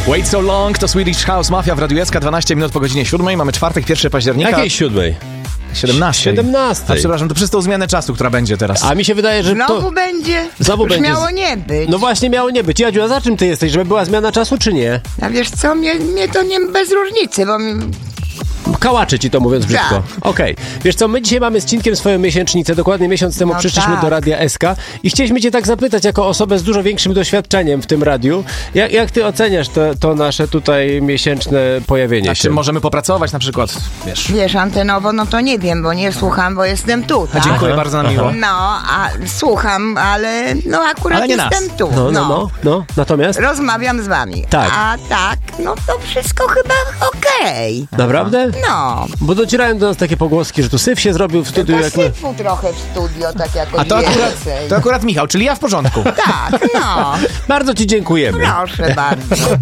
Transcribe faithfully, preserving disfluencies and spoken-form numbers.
Wait So Long to Swedish House Mafia w Radiu S K, dwanaście minut po godzinie siódmej. Mamy czwartek, pierwszego października. Jakiej siódmej? siedemnastej. siedemnastej. A przepraszam, to przez tą zmianę czasu, która będzie teraz. A mi się wydaje, że Znowu to... będzie? Znowu Już będzie. miało nie być. No właśnie, miało nie być. Jadziu, a za czym ty jesteś? Żeby była zmiana czasu, czy nie? A wiesz co, mnie, mnie to nie bez różnicy, bo... mi- Kałaczy ci to, mówiąc brzydko. Tak. Okej. Wiesz co, my dzisiaj mamy z Cinkiem swoją miesięcznicę. Dokładnie miesiąc temu No przyszliśmy tak. do Radia S K i chcieliśmy cię tak zapytać, jako osobę z dużo większym doświadczeniem w tym radiu, jak, jak ty oceniasz to, to nasze tutaj miesięczne pojawienie A się? czym możemy popracować na przykład, wiesz? Wiesz, antenowo, no to nie wiem, bo nie słucham, bo jestem tu, A tak? dziękuję bardzo, nam miło. No, a słucham, ale no akurat Ale nie nas. jestem tu. No, no, no, no. Natomiast? Rozmawiam z wami. Tak. A tak, no to wszystko chyba okej. Naprawdę? No. Bo docierają do nas takie pogłoski, że tu syf się zrobił w studiu, jak my... Posypu trochę w studio, tak jakoś A to akurat, więcej. to akurat Michał, czyli ja w porządku. Tak, no. Bardzo ci dziękujemy. Proszę bardzo.